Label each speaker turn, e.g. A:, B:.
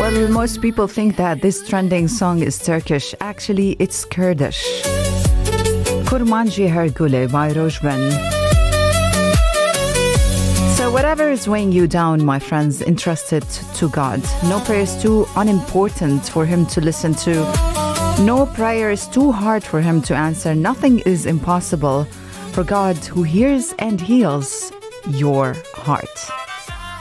A: Well, most people think that this trending song is Turkish. Actually, it's Kurdish. Kurmanji Hergule by Rojben. So whatever is weighing you down, my friends, entrust it to God. No prayer is too unimportant for Him to listen to. No prayer is too hard for Him to answer. Nothing is impossible for God, who hears and heals your heart.